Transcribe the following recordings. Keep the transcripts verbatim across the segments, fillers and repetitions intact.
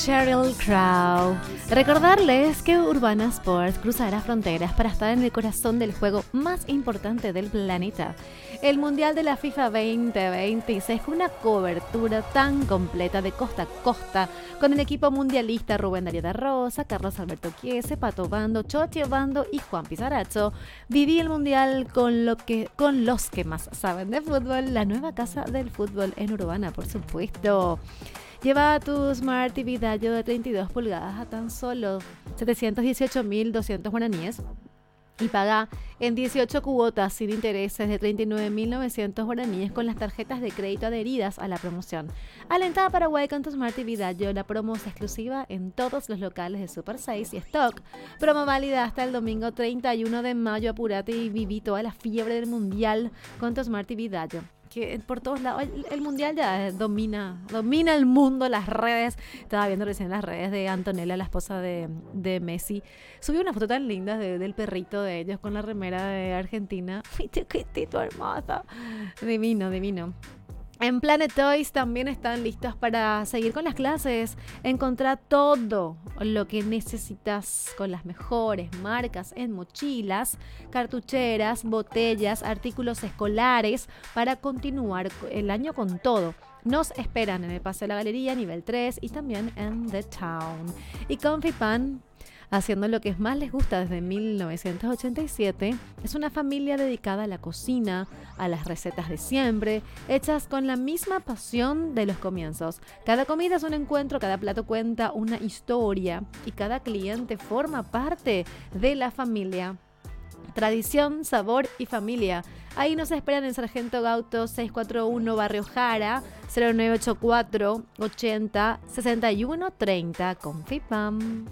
Sheryl Crow. Recordarles que Urbana Sports cruzará fronteras para estar en el corazón del juego más importante del planeta, el Mundial de la FIFA veinte veintiséis, con una cobertura tan completa de costa a costa, con el equipo mundialista Rubén Darío da Rosa, Carlos Alberto Chiese, Pato Bando, Choche Bando y Juan Pizarrazzo. Viví el Mundial con, lo que, con los que más saben de fútbol, la nueva casa del fútbol en Urbana, por supuesto. Lleva tu Smart T V Dayo de treinta y dos pulgadas a tan solo setecientos dieciocho mil doscientos guaraníes y paga en dieciocho cuotas sin intereses de treinta y nueve mil novecientos guaraníes con las tarjetas de crédito adheridas a la promoción. Alentada Paraguay con tu Smart T V Dayo, la promo es exclusiva en todos los locales de Super seis y Stock. Promo válida hasta el domingo treinta y uno de mayo. Apúrate y viví toda la fiebre del Mundial con tu Smart T V Dayo, que por todos lados, el, el mundial ya domina, domina el mundo, las redes. Estaba viendo recién las redes de Antonella, la esposa de, de Messi. Subió una foto tan linda de, del perrito de ellos con la remera de Argentina. ¡Ay, chiquitito hermoso! Divino, divino. En Planet Toys también están listos para seguir con las clases. Encontrá todo lo que necesitas con las mejores marcas en mochilas, cartucheras, botellas, artículos escolares para continuar el año con todo. Nos esperan en el Paseo de la Galería, nivel tres, y también en The Town. Y Comfy Pan, haciendo lo que más les gusta desde mil novecientos ochenta y siete, es una familia dedicada a la cocina, a las recetas de siempre, hechas con la misma pasión de los comienzos. Cada comida es un encuentro, cada plato cuenta una historia y cada cliente forma parte de la familia. Tradición, sabor y familia. Ahí nos esperan en Sargento Gauto seiscientos cuarenta y uno, Barrio Jara, cero nueve ocho cuatro ochenta sesenta y uno treinta con FIPAM.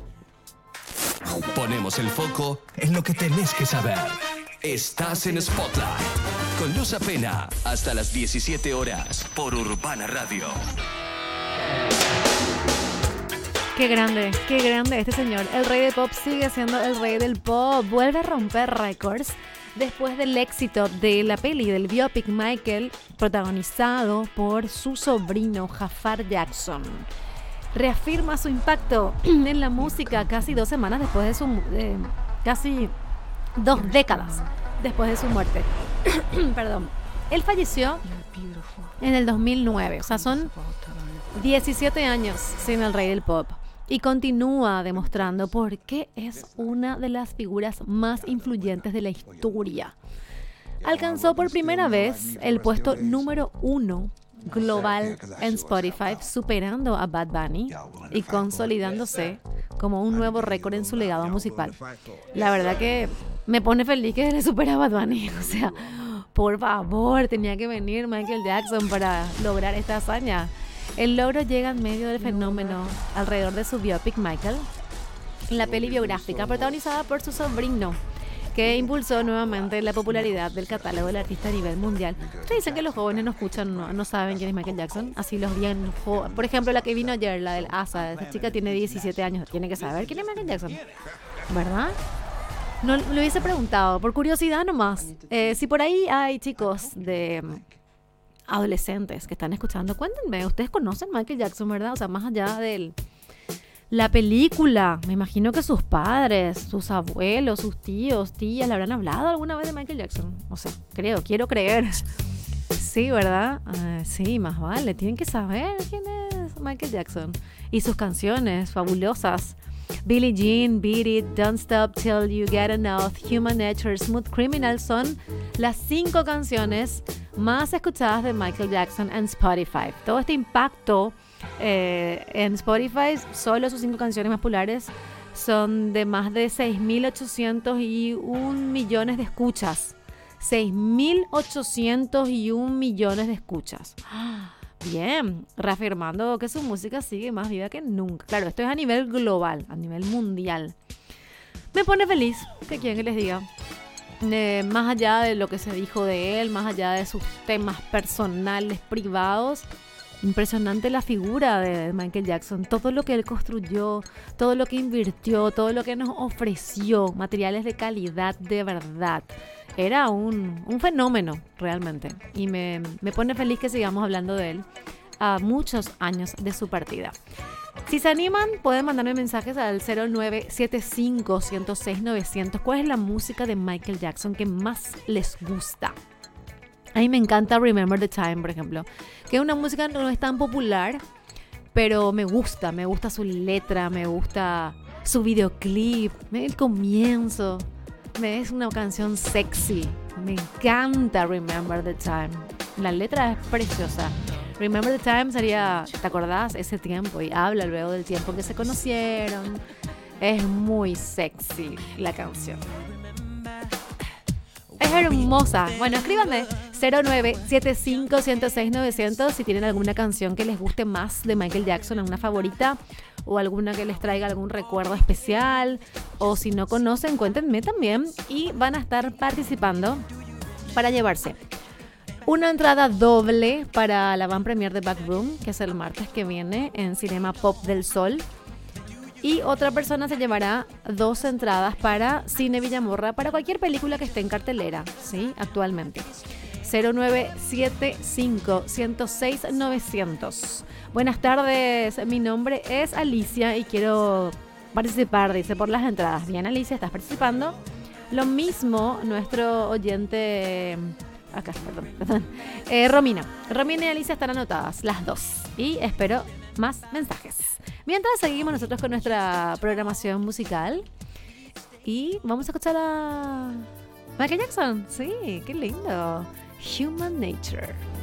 Ponemos el foco en lo que tenés que saber. Estás en Spotlight con Luz Apena hasta las diecisiete horas por Urbana Radio. Qué grande, qué grande este señor. El rey del pop sigue siendo el rey del pop. Vuelve a romper récords después del éxito de la peli del biopic Michael, protagonizado por su sobrino Jafar Jackson. Reafirma su impacto en la música casi dos semanas después de su... Eh, casi dos décadas después de su muerte. Perdón. Él falleció en el dos mil nueve, o sea, son diecisiete años sin el rey del pop. Y continúa demostrando por qué es una de las figuras más influyentes de la historia. Alcanzó por primera vez el puesto número uno global en Spotify, superando a Bad Bunny y consolidándose como un nuevo récord en su legado musical. La verdad que me pone feliz que le supera a Bad Bunny. O sea, por favor, tenía que venir Michael Jackson para lograr esta hazaña. El logro llega en medio del fenómeno alrededor de su biopic Michael, la peli biográfica protagonizada por su sobrino, que impulsó nuevamente la popularidad del catálogo del artista a nivel mundial. Ustedes dicen que los jóvenes no escuchan, no, no saben quién es Michael Jackson. Así los bien jóvenes. Por ejemplo, la que vino ayer, la del Asa. Esta chica tiene diecisiete años. Tiene que saber quién es Michael Jackson, ¿verdad? No le hubiese preguntado, por curiosidad nomás. Eh, si por ahí hay chicos de adolescentes que están escuchando, cuéntenme. Ustedes conocen Michael Jackson, ¿verdad? O sea, más allá del... La película, me imagino que sus padres, sus abuelos, sus tíos, tías, ¿le habrán hablado alguna vez de Michael Jackson? O sea, creo, quiero creer. Sí, ¿verdad? Uh, sí, más vale, tienen que saber quién es Michael Jackson. Y sus canciones fabulosas. Billie Jean, Beat It, Don't Stop Till You Get Enough, Human Nature, Smooth Criminal son las cinco canciones más escuchadas de Michael Jackson en Spotify. Todo este impacto eh, en Spotify, solo sus cinco canciones más populares son de más de seis mil ochocientos y uno millones de escuchas. seis mil ochocientos y uno millones de escuchas. Bien, reafirmando que su música sigue más viva que nunca. Claro, esto es a nivel global, a nivel mundial. Me pone feliz, que quieren que les diga. Eh, más allá de lo que se dijo de él, más allá de sus temas personales, privados, impresionante la figura de Michael Jackson. Todo lo que él construyó, todo lo que invirtió, todo lo que nos ofreció, materiales de calidad, de verdad. Era un, un fenómeno realmente, y me, me pone feliz que sigamos hablando de él a muchos años de su partida. Si se animan, pueden mandarme mensajes al cero nueve siete cinco, uno cero seis, nueve cero cero. ¿Cuál es la música de Michael Jackson que más les gusta? A mí me encanta Remember the Time, por ejemplo, que es una música que no es tan popular, pero me gusta, me gusta su letra, me gusta su videoclip, el comienzo. Es una canción sexy, me encanta Remember the Time. La letra es preciosa. Remember the Time sería, ¿te acordás? Ese tiempo, y habla luego del tiempo que se conocieron. Es muy sexy la canción. Es hermosa. Bueno, escríbanme cero nueve siete cinco, uno cero seis, nueve cero cero si tienen alguna canción que les guste más de Michael Jackson, alguna favorita o alguna que les traiga algún recuerdo especial, o si no conocen, cuéntenme también y van a estar participando para llevarse una entrada doble para la van premier de Backroom, que es el martes que viene en Cinema Pop del Sol. Y otra persona se llevará dos entradas para Cine Villamorra, para cualquier película que esté en cartelera, ¿sí? Actualmente. cero nueve siete cinco, uno cero seis, nueve cero cero. Buenas tardes, mi nombre es Alicia y quiero participar, dice, por las entradas. Bien, Alicia, estás participando. Lo mismo nuestro oyente... Acá, perdón, perdón. Eh, Romina. Romina y Alicia están anotadas, las dos. Y espero más mensajes. Mientras seguimos nosotros con nuestra programación musical. Y vamos a escuchar a Michael Jackson. Sí, qué lindo. Human Nature.